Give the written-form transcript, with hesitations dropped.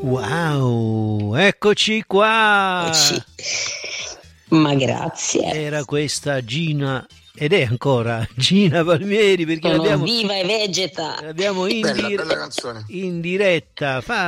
Wow, eccoci qua. Eccoci. Ma grazie. Era questa Gina, ed è ancora Gina Palmieri, perché Sono l'abbiamo viva e vegeta. in Bella canzone. in diretta.